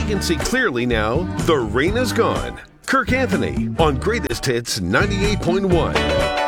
can see clearly now. The rain is gone. Kirk Anthony on Greatest Hits 98.1.